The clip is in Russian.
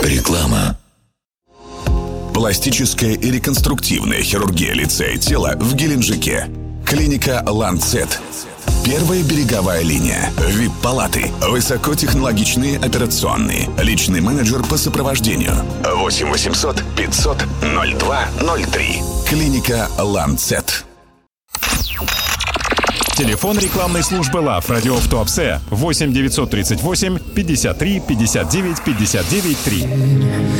Реклама. Пластическая и реконструктивная хирургия лица и тела в Геленджике. Клиника «Ланцет». Первая береговая линия. ВИП-палаты. Высокотехнологичные операционные. Личный менеджер по сопровождению. 8 800 500 0203. Клиника «Ланцет». Телефон рекламной службы ЛАФ «Радио в Туапсе» 8 938 53 59 59 3.